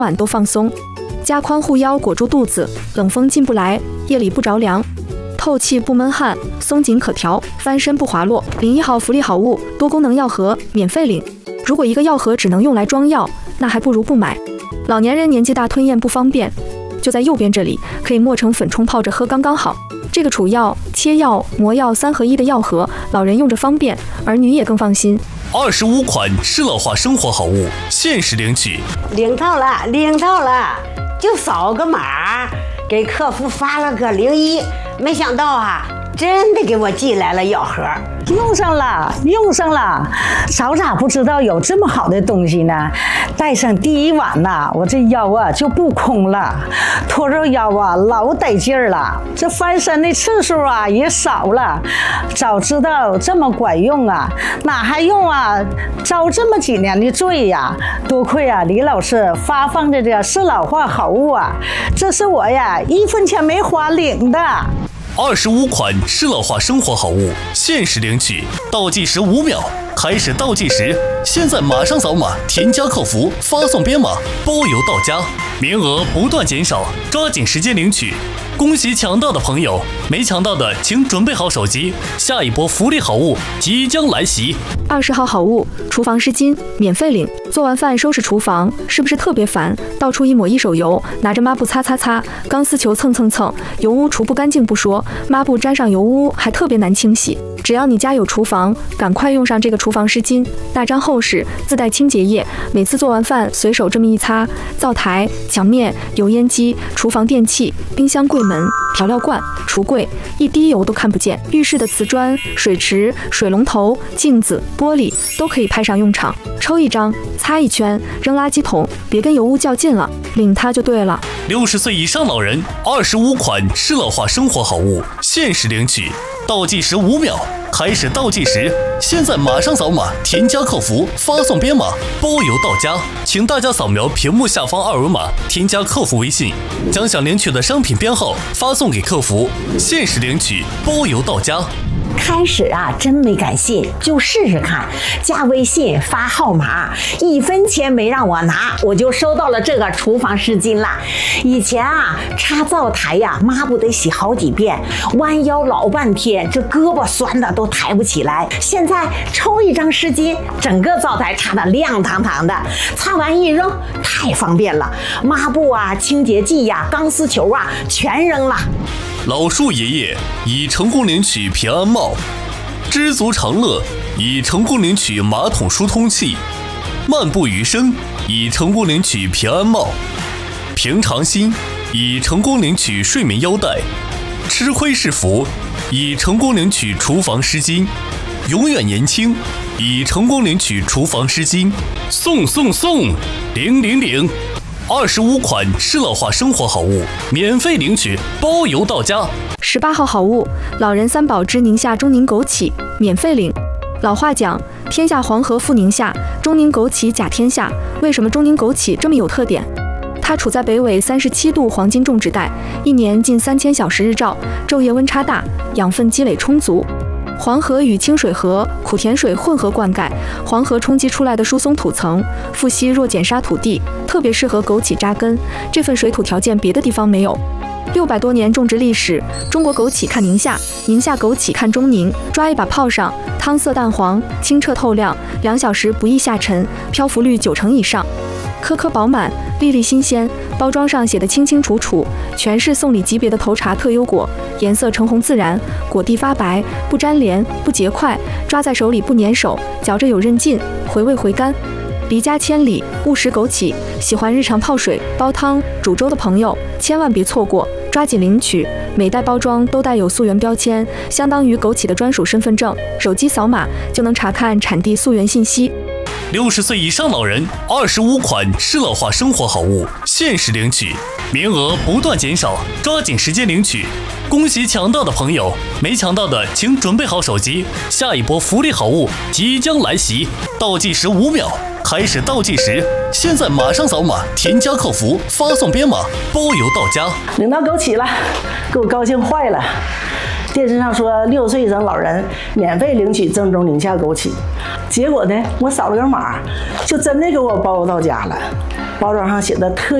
晚都放松，加宽护腰裹住肚子，冷风进不来，夜里不着凉，透气不闷汗，松紧可调，翻身不滑落。领1号福利好物，多功能药盒免费领。如果一个药盒只能用来装药，那还不如不买。老年人年纪大吞咽不方便，就在右边这里，可以磨成粉冲泡着喝刚刚好。这个储药、切药、磨药3合1的药盒，老人用着方便，儿女也更放心。 25款适老化生活好物，限时领取。 领到了，就扫个码，给客服发了个01，没想到啊，真的给我寄来了药盒。 用上了，早咋不知道有这么好的东西呢？带上第1晚呐，我这腰啊就不空了，拖着腰啊老得劲儿了，这翻身的次数啊也少了。早知道这么管用啊，哪还用啊遭这么几年的罪呀？多亏啊李老师发放的这适老化好物啊，这是我呀1分钱没花领的。 25款适老化生活好物，限时领取，倒计时5秒，开始倒计时，现在马上扫码添加客服，发送编码，包邮到家，名额不断减少，抓紧时间领取。恭喜抢到的朋友，没抢到的请准备好手机，下一波福利好物即将来袭。 20号好物，厨房湿巾免费领。做完饭收拾厨房，是不是特别烦？到处一抹一手油，拿着抹布擦擦擦，钢丝球蹭蹭蹭，油污除不干净不说，抹布沾上油污还特别难清洗。只要你家有厨房，赶快用上这个厨房湿巾，大张厚实，自带清洁液，每次做完饭随手这么一擦，灶台、墙面、油烟机、厨房电器、冰箱柜门、调料罐、橱柜，一滴油都看不见。浴室的瓷砖、水池、水龙头、镜子、玻璃都可以派上用场。抽一张，擦一圈，扔垃圾桶，别跟油污较劲了，领它就对了。 60岁以上老人，25款适老化生活好物，限时领取，倒计时5秒，开始倒计时，现在马上扫码添加客服，发送编码，包邮到家。请大家扫描屏幕下方2维码，添加客服微信，将想领取的商品编号发送给客服，限时领取，包邮到家。 开始啊，真没敢信，就试试看。加微信发号码，1分钱没让我拿，我就收到了这个厨房湿巾了。以前啊，擦灶台呀，抹布得洗好几遍，弯腰老半天，这胳膊酸的都抬不起来。现在抽一张湿巾，整个灶台擦得亮堂堂的，擦完一扔，太方便了。抹布啊、清洁剂呀、钢丝球啊，全扔了。 老树爷爷已成功领取平安帽，知足常乐已成功领取马桶疏通器，漫步余生已成功领取平安帽，平常心已成功领取睡眠腰带，吃亏是福已成功领取厨房湿巾，永远年轻已成功领取厨房湿巾，送领25款适老化生活好物，免费领取，包邮到家。 18号好物，老人3宝之宁夏中宁枸杞，免费领。老话讲，天下黄河复宁夏，中宁枸杞甲天下。为什么中宁枸杞这么有特点？它处在北纬37度黄金种植带，一年近3000小时日照，昼夜温差大，养分积累充足。黄河与清水河、苦甜水混合灌溉，黄河冲击出来的疏松土层富硒弱碱沙土地，特别适合枸杞扎根。这份水土条件别的地方没有。600多年种植历史，中国枸杞看宁夏，宁夏枸杞看中宁。抓一把泡上，汤色淡黄，清澈透亮，2小时不易下沉，漂浮率90%以上，颗颗饱满，粒粒新鲜。包装上写的清清楚楚，全是送礼级别的头茶特优果，颜色橙红自然，果蒂发白，不粘连，不结块，抓在手里不粘手，嚼着有韧劲，回味回甘。离家千里，勿食枸杞。喜欢日常泡水、煲汤、煮粥的朋友，千万别错过，抓紧领取。每袋包装都带有溯源标签，相当于枸杞的专属身份证，手机扫码就能查看产地溯源信息。 60岁以上老人，25款适老化生活好物，限时领取，名额不断减少，抓紧时间领取。恭喜抢到的朋友，没抢到的请准备好手机，下一波福利好物即将来袭，倒计时5秒，开始倒计时，现在马上扫码添加客服，发送编码，包邮到家。 领到枸杞了，给我高兴坏了。 电视上说60岁以上老人免费领取正宗宁夏枸杞，结果呢，我扫了个码，就真的给我包到家了，包装上写的特